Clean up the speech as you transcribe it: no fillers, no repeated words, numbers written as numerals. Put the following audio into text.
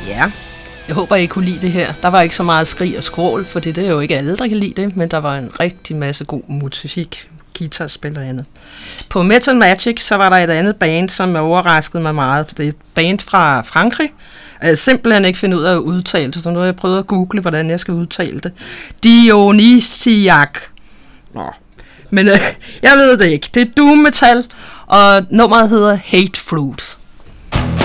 Ja, jeg håber, I kunne lide det her. Der var ikke så meget skrig og skrål, for det er jo ikke alle, der kan lide det, men der var en rigtig masse god musik, guitarspil og andet. På Metal Magic, så var der et andet band, som overraskede mig meget, for det er et band fra Frankrig. Jeg simpelthen ikke finde ud af at udtale det, så nu har jeg prøvet at google, hvordan jeg skal udtale det. Dionysiac. Men jeg ved det ikke. Det er doom metal, og nummeret hedder Hate Fruit.